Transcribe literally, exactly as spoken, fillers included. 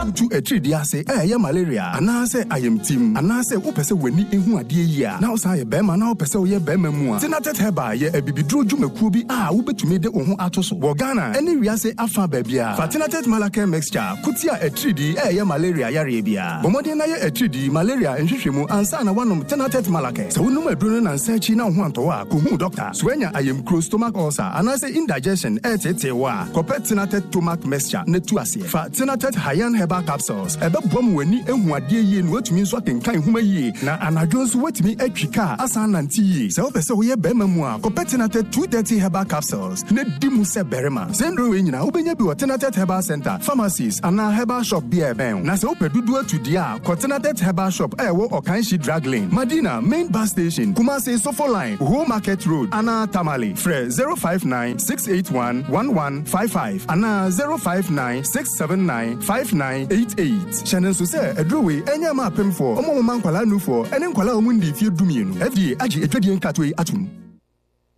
kutu etridi ase eh malaria anase ayemtim anase wopese wani ehu ade yi a na osa ye bema na wopese wo ye bema mu a Tenatet Herbal ye ebibiduro dwumakuo bi a wobetumi de wo ho atoso wo Ghana eni wiase afa babia fa Tenatet Malacare mixture kutia etridi eh malaria yare bia bomode na ye etridi malaria nhwehwemu ansa na wanom Tenatet Malacare so wonum aduro na nsachi na ho anto a ko hu doctor so anya ayemkro stomach ulcer anase indigestion eh tete wa kopet Tenatet stomach mixture na tu ase fa Tenatet Hyan Herbal capsules ebe bom wani ehu ade yi no watumi nso akenkan huma yi na anadwo nso watumi atwika asan nanti yi se opese wo ye bema mu a kopet Tenatet two thirty Herbal capsules na dimu se berema sendro we nyina obenya bi wo Tenatet Herbal Center pharmacies ana Herbal shop bi e ben na se opedudu atudi a ko Tenatet Herbal shop e wo Okanshi drag lane Madina main bus station Kumasi Sofo line Whole Market Road ana Tamale fre zero five nine six eight one one one five five ana zero five nine six seven nine five nine eight eight Shannon so say edrowe enya ma pem for omo man kwala nu for ene kwala omundi fi dumienu F D A agi etwadi nkatwe atum